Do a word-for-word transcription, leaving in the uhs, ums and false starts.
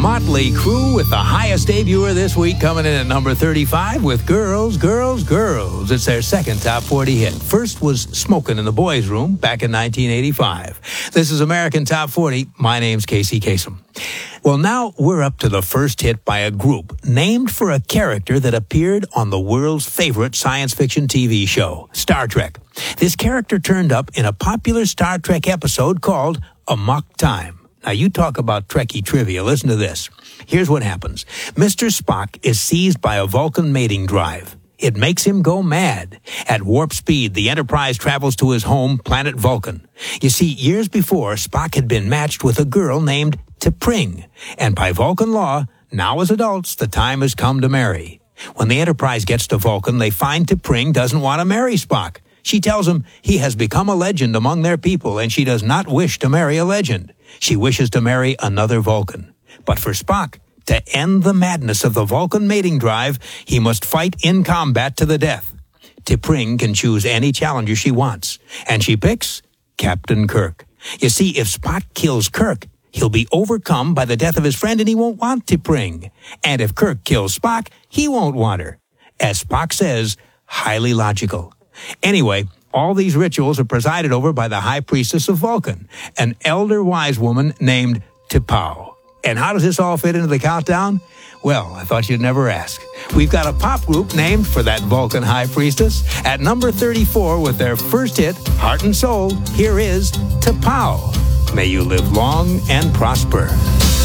Motley Crue with the highest debuter this week, coming in at number thirty-five with Girls, Girls, Girls. It's their second top forty hit. First was Smokin' in the Boys' Room back in nineteen eighty-five. This is American Top forty. My name's Casey Kasem. Well, now we're up to the first hit by a group named for a character that appeared on the world's favorite science fiction T V show, Star Trek. This character turned up in a popular Star Trek episode called Amok Time. Now, you talk about Trekkie trivia. Listen to this. Here's what happens. Mister Spock is seized by a Vulcan mating drive. It makes him go mad. At warp speed, the Enterprise travels to his home, planet Vulcan. You see, years before, Spock had been matched with a girl named T'Pring. And by Vulcan law, now as adults, the time has come to marry. When the Enterprise gets to Vulcan, they find T'Pring doesn't want to marry Spock. She tells him he has become a legend among their people, and she does not wish to marry a legend. She wishes to marry another Vulcan. But for Spock, to end the madness of the Vulcan mating drive, he must fight in combat to the death. T'Pring can choose any challenger she wants, and she picks Captain Kirk. You see, if Spock kills Kirk, he'll be overcome by the death of his friend, and he won't want T'Pring. And if Kirk kills Spock, he won't want her. As Spock says, highly logical. Anyway, all these rituals are presided over by the High Priestess of Vulcan, an elder wise woman named T'Pau. And how does this all fit into the countdown? Well, I thought you'd never ask. We've got a pop group named for that Vulcan High Priestess. At number thirty-four with their first hit, Heart and Soul, here is T'Pau. May you live long and prosper.